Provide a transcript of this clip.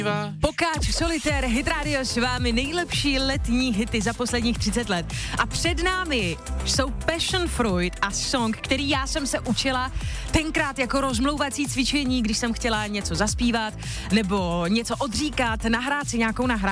Pokáč, Solitér, Hit Radio s vámi, nejlepší letní hity za posledních 30 let. A před námi jsou Passion Fruit a song, který já jsem se učila tenkrát jako rozmlouvací cvičení, když jsem chtěla něco zaspívat nebo něco odříkat, nahrát si nějakou nahrávku.